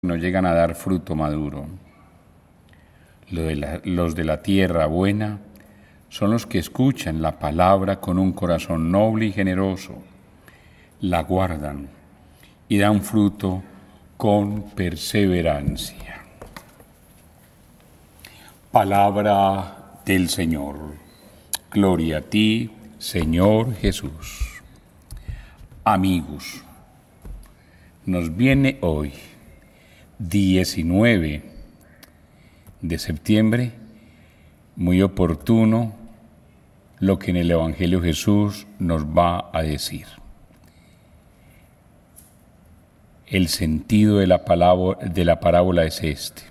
no llegan a dar fruto maduro. Los de la tierra buena son los que escuchan la palabra con un corazón noble y generoso, la guardan y dan fruto con perseverancia. Palabra del Señor. Gloria a ti, Señor Jesús. Amigos, nos viene hoy, 19 de septiembre, muy oportuno lo que en el Evangelio Jesús nos va a decir. El sentido de la parábola es este.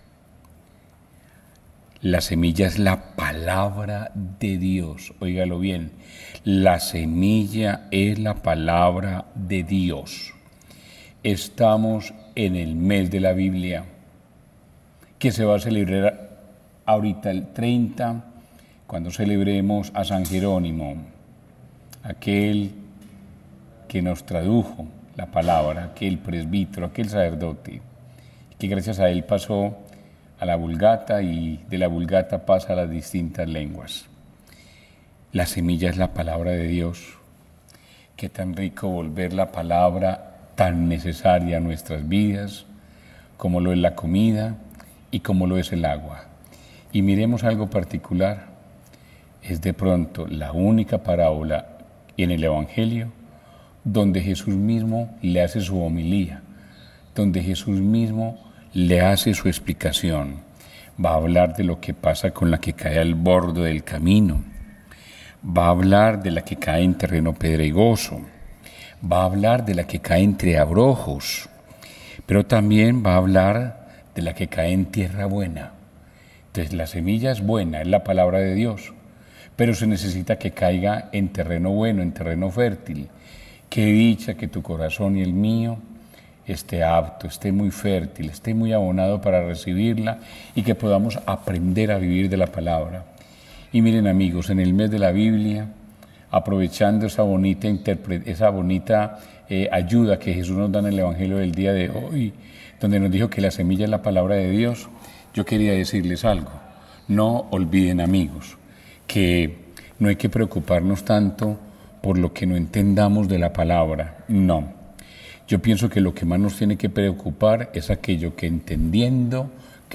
La semilla es la palabra de Dios. Óigalo bien. La semilla es la palabra de Dios. Estamos en el mes de la Biblia, que se va a celebrar ahorita el 30, cuando celebremos a San Jerónimo, aquel que nos tradujo la palabra, aquel presbítero, aquel sacerdote, que gracias a él pasó a la Vulgata y de la Vulgata pasa a las distintas lenguas. La semilla es la palabra de Dios. Qué tan rico volver la palabra tan necesaria a nuestras vidas, como lo es la comida y como lo es el agua. Y miremos algo particular. Es de pronto la única parábola en el Evangelio donde Jesús mismo le hace su homilía, donde Jesús mismo le hace su explicación. Va a hablar de lo que pasa con la que cae al borde del camino. Va a hablar de la que cae en terreno pedregoso. Va a hablar de la que cae entre abrojos. Pero también va a hablar de la que cae en tierra buena. Entonces la semilla es buena, es la palabra de Dios, pero se necesita que caiga en terreno bueno, en terreno fértil. Qué dicha que tu corazón y el mío esté apto, esté muy fértil, esté muy abonado para recibirla y que podamos aprender a vivir de la palabra. Y miren amigos, en el mes de la Biblia, aprovechando esa bonita ayuda que Jesús nos da en el Evangelio del día de hoy, donde nos dijo que la semilla es la palabra de Dios, yo quería decirles algo. No olviden, amigos, que no hay que preocuparnos tanto por lo que no entendamos de la palabra. No. Yo pienso que lo que más nos tiene que preocupar es aquello que entendiendo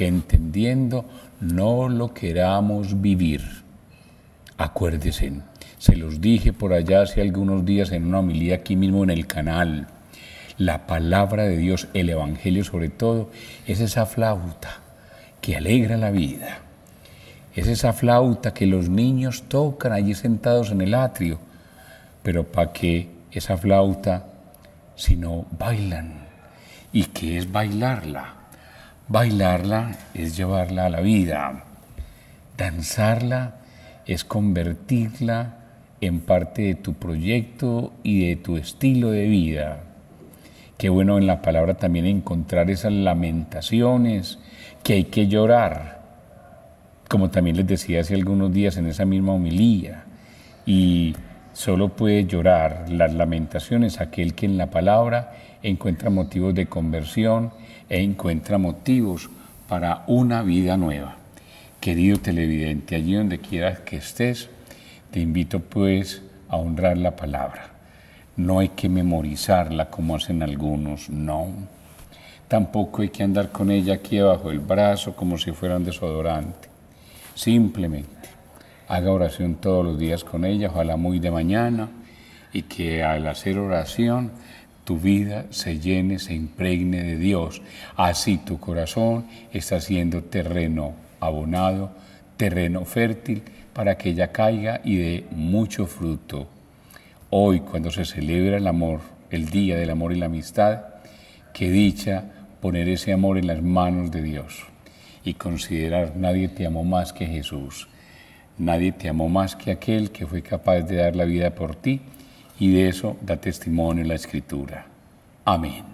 no lo queramos vivir. Acuérdense, se los dije por allá hace algunos días en una homilía aquí mismo en el canal. La palabra de Dios, el Evangelio sobre todo, es esa flauta que alegra la vida. Es esa flauta que los niños tocan allí sentados en el atrio. Pero ¿para qué esa flauta si no bailan? ¿Y qué es bailarla? Bailarla es llevarla a la vida. Danzarla es convertirla en parte de tu proyecto y de tu estilo de vida. Qué bueno en la palabra también encontrar esas lamentaciones que hay que llorar, como también les decía hace algunos días en esa misma homilía. Y solo puede llorar las lamentaciones aquel que en la palabra encuentra motivos de conversión e encuentra motivos para una vida nueva. Querido televidente, allí donde quieras que estés, te invito pues a honrar la palabra. No hay que memorizarla como hacen algunos, no. Tampoco hay que andar con ella aquí debajo del brazo como si fuera un desodorante. Simplemente haga oración todos los días con ella, ojalá muy de mañana, y que al hacer oración tu vida se llene, se impregne de Dios. Así tu corazón está siendo terreno abonado, terreno fértil, para que ella caiga y dé mucho fruto. Hoy, cuando se celebra el amor, el Día del Amor y la Amistad, qué dicha poner ese amor en las manos de Dios y considerar: nadie te amó más que Jesús. Nadie te amó más que aquel que fue capaz de dar la vida por ti, y de eso da testimonio la Escritura. Amén.